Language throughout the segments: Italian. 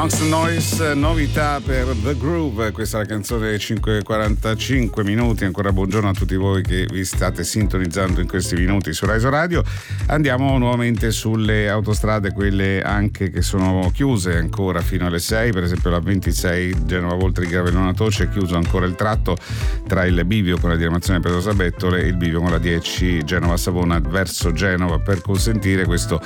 Amongst the Noise, novità per The Groove, questa è la canzone 5:45 minuti. Ancora buongiorno a tutti voi che vi state sintonizzando in questi minuti su Rai Radio. Andiamo nuovamente sulle autostrade, quelle anche che sono chiuse ancora fino alle 6, per esempio la 26 Genova Voltri Gravellona Toce è chiuso ancora il tratto tra il bivio con la diramazione Pedosa Bettole e il bivio con la 10 Genova Savona verso Genova, per consentire questo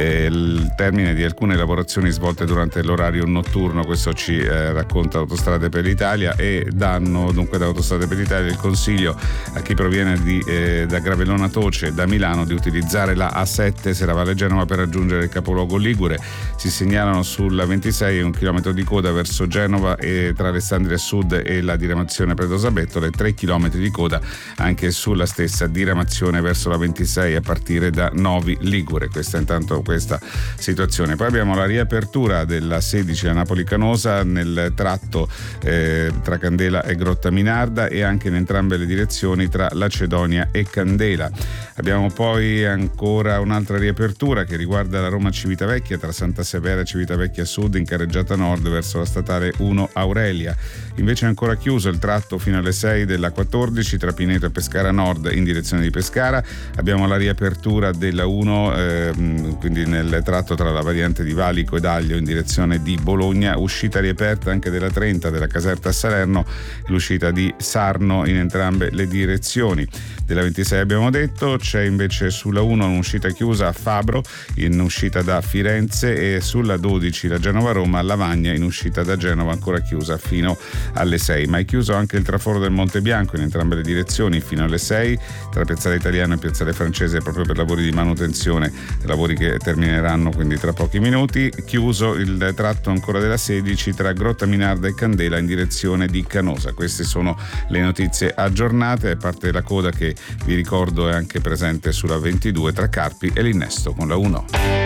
il termine di alcune lavorazioni svolte durante l'orario notturno. Questo ci racconta Autostrade per l'Italia, e danno dunque da Autostrade per l'Italia il consiglio a chi proviene da Gravellona Toce, da Milano, di utilizzare la A7 Serravalle Genova per raggiungere il capoluogo ligure. Si segnalano sulla 26 un chilometro di coda verso Genova e tra Alessandria Sud e la diramazione Pedosa Bettole, 3 chilometri di coda anche sulla stessa diramazione verso la 26 a partire da Novi Ligure. Questa intanto questa situazione. Poi abbiamo la riapertura della 16 a Napoli Canosa nel tratto tra Candela e Grotta Minarda, e anche in entrambe le direzioni tra Lacedonia e Candela. Abbiamo poi ancora un'altra riapertura che riguarda la Roma Civitavecchia tra Santa Severa e Civitavecchia Sud in carreggiata nord verso la statale 1 Aurelia. Invece è ancora chiuso il tratto fino alle 6 della 14 tra Pineto e Pescara Nord in direzione di Pescara. Abbiamo la riapertura della 1 quindi nel tratto tra la variante di Valico ed Aglio in direzione di Bologna, uscita riaperta anche della 30 della Caserta a Salerno e l'uscita di Sarno in entrambe le direzioni. Della 26 abbiamo detto, c'è invece sulla 1 un'uscita chiusa a Fabro in uscita da Firenze, e sulla 12 la Genova-Roma Lavagna in uscita da Genova ancora chiusa fino alle 6, ma è chiuso anche il traforo del Monte Bianco in entrambe le direzioni fino alle 6 tra Piazzale Italiano e Piazzale Francese, proprio per lavori di manutenzione, lavori che termineranno quindi tra pochi minuti. Chiuso il tratto ancora della 16 tra Grotta Minarda e Candela in direzione di Canosa. Queste sono le notizie aggiornate, a parte della coda che vi ricordo è anche presente sulla 22 tra Carpi e l'Innesto con la 1.